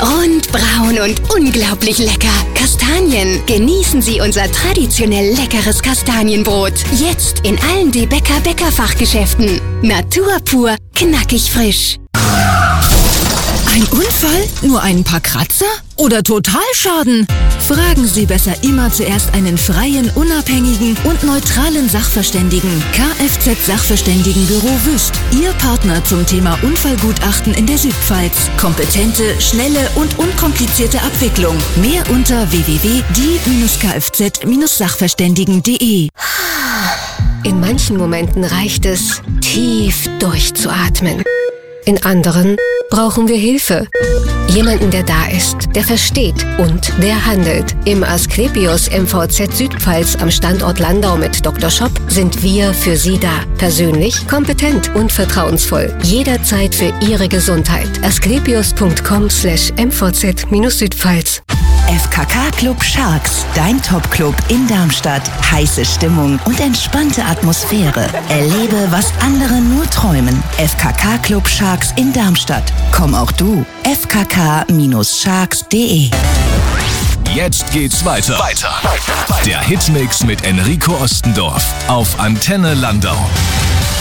Rund, braun und unglaublich lecker. Kastanien. Genießen Sie unser traditionell leckeres Kastanienbrot. Jetzt in allen DeBäcker Bäckerfachgeschäften. Natur pur, knackig frisch. Ein Unfall? Nur ein paar Kratzer? Oder Totalschaden? Fragen Sie besser immer zuerst einen freien, unabhängigen und neutralen Sachverständigen. Kfz-Sachverständigenbüro Wüst. Ihr Partner zum Thema Unfallgutachten in der Südpfalz. Kompetente, schnelle und unkomplizierte Abwicklung. Mehr unter www.die-kfz-sachverständigen.de. In manchen Momenten reicht es, tief durchzuatmen. In anderen brauchen wir Hilfe. Jemanden, der da ist, der versteht und der handelt. Im Asklepios MVZ Südpfalz am Standort Landau mit Dr. Schopp sind wir für Sie da. Persönlich, kompetent und vertrauensvoll. Jederzeit für Ihre Gesundheit. asklepios.com/mvz-Südpfalz. FKK Club Sharks, dein Top-Club in Darmstadt. Heiße Stimmung und entspannte Atmosphäre. Erlebe, was andere nur träumen. FKK Club Sharks in Darmstadt. Komm auch du. fkk-sharks.de. Jetzt geht's weiter. Der Hitmix mit Enrico Ostendorf auf Antenne Landau.